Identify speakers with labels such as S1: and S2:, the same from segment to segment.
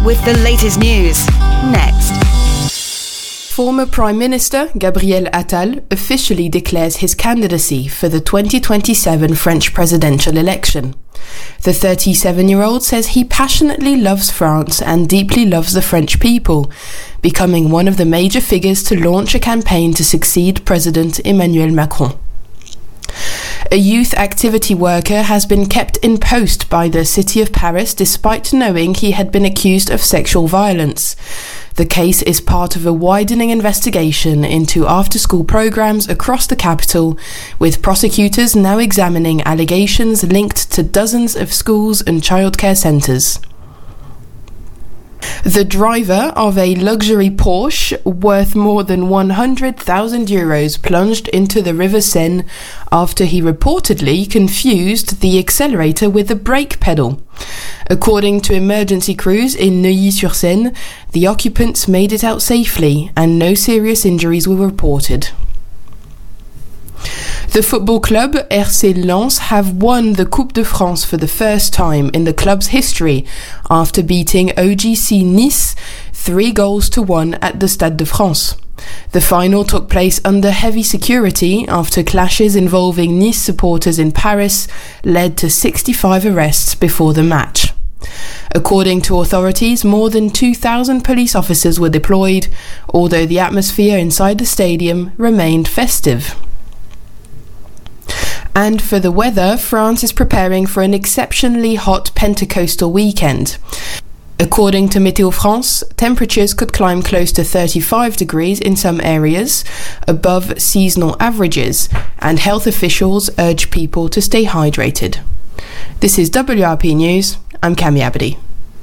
S1: with the latest news. Next.
S2: Former Prime Minister Gabriel Attal officially declares his candidacy for the 2027 French presidential election. The 37-year-old says he passionately loves France and deeply loves the French people, becoming one of the major figures to launch a campaign to succeed President Emmanuel Macron. A youth activity worker has been kept in post by the city of Paris despite knowing he had been accused of sexual violence. The case is part of a widening investigation into after-school programs across the capital, with prosecutors now examining allegations linked to dozens of schools and childcare centres. The driver of a luxury Porsche worth more than €100,000 plunged into the River Seine after he reportedly confused the accelerator with the brake pedal. According to emergency crews in Neuilly-sur-Seine, the occupants made it out safely and no serious injuries were reported. The football club RC Lens have won the Coupe de France for the first time in the club's history after beating OGC Nice 3-1 at the Stade de France. The final took place under heavy security after clashes involving Nice supporters in Paris led to 65 arrests before the match. According to authorities, more than 2,000 police officers were deployed, although the atmosphere inside the stadium remained festive. And for the weather, France is preparing for an exceptionally hot Pentecostal weekend. According to Météo France, temperatures could climb close to 35 degrees in some areas, above seasonal averages, and health officials urge people to stay hydrated. This is WRP News. I'm Cami Abadi.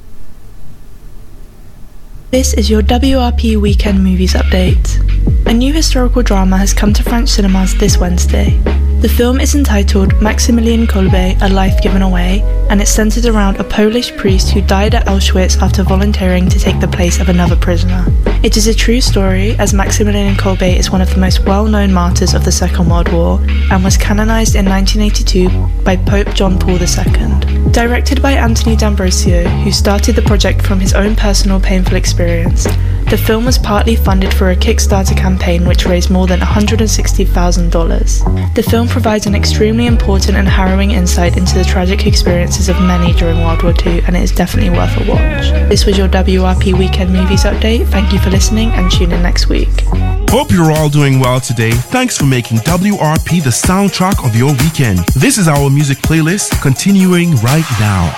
S3: This is your WRP Weekend Movies Update. A new historical drama has come to French cinemas this Wednesday. The film is entitled Maximilien Kolbe, A Life Given Away, and it's centered around a Polish priest who died at Auschwitz after volunteering to take the place of another prisoner. It is a true story, as Maximilien Kolbe is one of the most well-known martyrs of the Second World War and was canonized in 1982 by Pope John Paul II. Directed by Anthony D'Ambrosio, who started the project from his own personal painful experience, the film was partly funded for a Kickstarter campaign which raised more than $160,000. The film provides an extremely important and harrowing insight into the tragic experiences of many during World War II, and it is definitely worth a watch. This was your WRP Weekend Movies Update. Thank you for listening and tune in next week.
S4: Hope you're all doing well today. Thanks for making WRP the soundtrack of your weekend. This is our music playlist continuing right now.